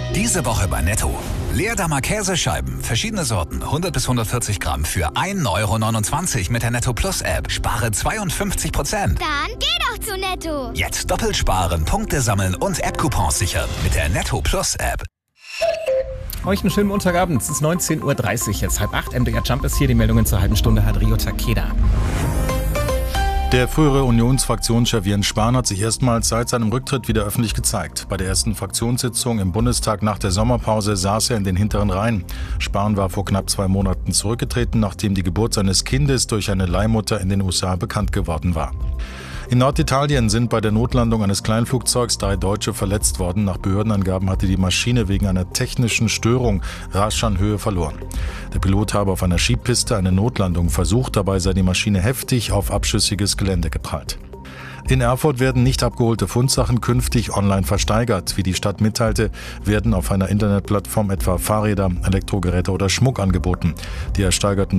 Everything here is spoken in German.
Diese Woche bei Netto. Leerdammer Käsescheiben, verschiedene Sorten, 100 bis 140 Gramm für 1,29 € mit der Netto Plus App. Spare 52%. Dann geh doch zu Netto. Jetzt doppelt sparen, Punkte sammeln und App-Coupons sichern mit der Netto Plus App. Euch einen schönen Montagabend. Es ist 19:30 Uhr, jetzt 7:30. MDR Jump ist hier. Die Meldungen zur halben Stunde hat Rio Takeda. Der frühere Unionsfraktionschef Jens Spahn hat sich erstmals seit seinem Rücktritt wieder öffentlich gezeigt. Bei der ersten Fraktionssitzung im Bundestag nach der Sommerpause saß er in den hinteren Reihen. Spahn war vor knapp 2 Monaten zurückgetreten, nachdem die Geburt seines Kindes durch eine Leihmutter in den USA bekannt geworden war. In Norditalien sind bei der Notlandung eines Kleinflugzeugs 3 Deutsche verletzt worden. Nach Behördenangaben hatte die Maschine wegen einer technischen Störung rasch an Höhe verloren. Der Pilot habe auf einer Skipiste eine Notlandung versucht, dabei sei die Maschine heftig auf abschüssiges Gelände geprallt. In Erfurt werden nicht abgeholte Fundsachen künftig online versteigert. Wie die Stadt mitteilte, werden auf einer Internetplattform etwa Fahrräder, Elektrogeräte oder Schmuck angeboten. Die ersteigerten